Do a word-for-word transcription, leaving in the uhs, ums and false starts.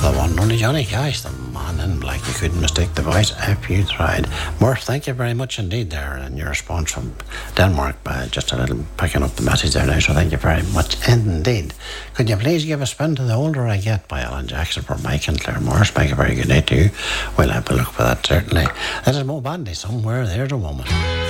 The one and only Johnny Cash, the man in black. You couldn't mistake the voice if you tried. Murph, thank you very much indeed there, and your response from Denmark by just a little picking up the message there now, so thank you very much indeed. Could you please give a spin to The Older I Get by Alan Jackson for Mike and Claire Morris? Make a very good day to you. We'll have a look for that certainly. That is Mo Bandy, Somewhere There's a Woman.